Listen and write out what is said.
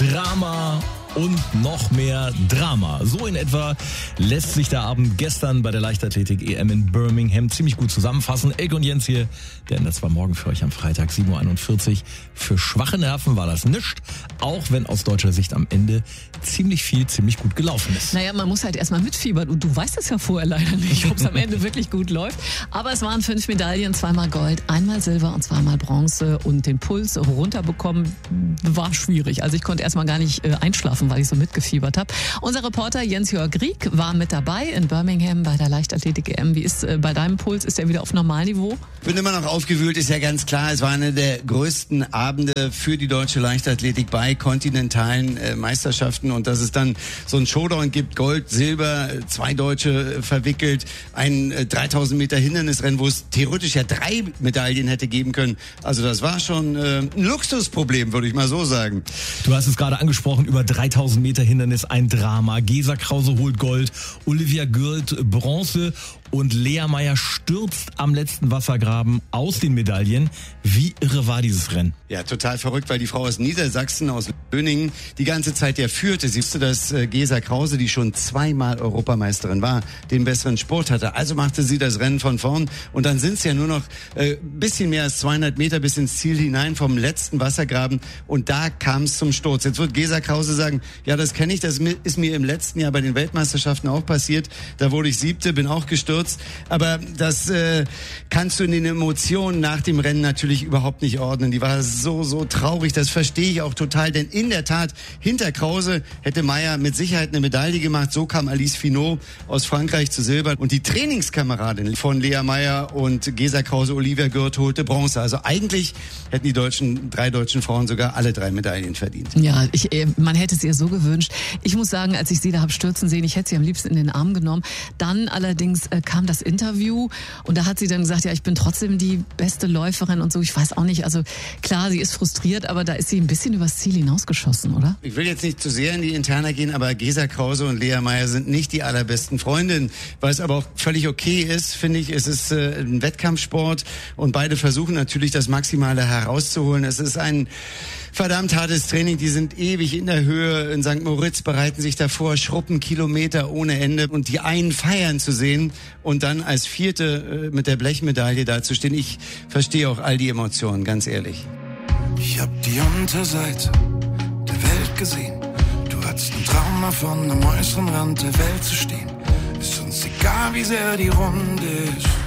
Drama und noch mehr Drama. So in etwa lässt sich der Abend gestern bei der Leichtathletik-EM in Birmingham ziemlich gut zusammenfassen. Elke und Jens hier, der ändert zwar morgen für euch am Freitag 7.41 Uhr. Für schwache Nerven war das nischt, auch wenn aus deutscher Sicht am Ende ziemlich gut gelaufen ist. Naja, man muss halt erstmal mitfiebern und du weißt es ja vorher leider nicht, ob es am Ende wirklich gut läuft. Aber es waren 5 Medaillen, 2-mal Gold, 1-mal Silber und 2-mal Bronze und den Puls runterbekommen war schwierig. Also ich konnte erstmal gar nicht einschlafen, weil ich so mitgefiebert habe. Unser Reporter Jens-Jörg Rieck war mit dabei in Birmingham bei der Leichtathletik-EM. Wie ist bei deinem Puls? Ist der wieder auf Normalniveau? Bin immer noch aufgewühlt, ist ja ganz klar. Es war eine der größten Abende für die deutsche Leichtathletik bei kontinentalen Meisterschaften. Und dass es dann so ein Showdown gibt, Gold, Silber, 2 Deutsche verwickelt, ein 3000 Meter Hindernisrennen, wo es theoretisch ja 3 Medaillen hätte geben können. Also das war schon ein Luxusproblem, würde ich mal so sagen. Du hast es gerade angesprochen, über 3000 Meter Hindernis, ein Drama. Gesa Krause holt Gold, Olivia Gürt Bronze und Lea Meyer stürzt am letzten Wassergraben aus den Medaillen. Wie irre war dieses Rennen? Ja, total verrückt, weil die Frau aus Niedersachsen, aus Löningen, die ganze Zeit ja führte. Siehst du, dass Gesa Krause, die schon 2-mal Europameisterin war, den besseren Sport hatte. Also machte sie das Rennen von vorn und dann sind es ja nur noch bisschen mehr als 200 Meter bis ins Ziel hinein vom letzten Wassergraben und da kam es zum Sturz. Jetzt wird Gesa Krause sagen, ja, das kenne ich, das ist mir im letzten Jahr bei den Weltmeisterschaften auch passiert. Da wurde ich 7., bin auch gestürzt. Aber das kannst du in den Emotionen nach dem Rennen natürlich überhaupt nicht ordnen. Die war so traurig, das verstehe ich auch total. Denn in der Tat, hinter Krause hätte Meyer mit Sicherheit eine Medaille gemacht. So kam Alice Finot aus Frankreich zu Silber. Und die Trainingskameradin von Lea Meyer und Gesa Krause, Olivia Gürt, holte Bronze. Also eigentlich hätten die 3 deutschen Frauen sogar alle 3 Medaillen verdient. Ja, man hätte es ihr so gewünscht. Ich muss sagen, als ich sie da habe stürzen sehen, ich hätte sie am liebsten in den Arm genommen. Dann allerdings kam das Interview und da hat sie dann gesagt, ja, ich bin trotzdem die beste Läuferin und so. Ich weiß auch nicht, also klar, sie ist frustriert, aber da ist sie ein bisschen übers Ziel hinausgeschossen, oder? Ich will jetzt nicht zu sehr in die Interna gehen, aber Gesa Krause und Lea Meyer sind nicht die allerbesten Freundinnen. Was aber auch völlig okay ist, finde ich, es ist ein Wettkampfsport und beide versuchen natürlich das Maximale herauszuholen. Es ist ein verdammt hartes Training, die sind ewig in der Höhe in St. Moritz, bereiten sich davor, schruppen Kilometer ohne Ende und die einen feiern zu sehen und dann als 4. mit der Blechmedaille dazustehen. Ich verstehe auch all die Emotionen, ganz ehrlich. Ich hab die Unterseite der Welt gesehen. Du hattest einen Traum davon, am äußeren Rand der Welt zu stehen. Ist uns egal, wie sehr die Runde ist.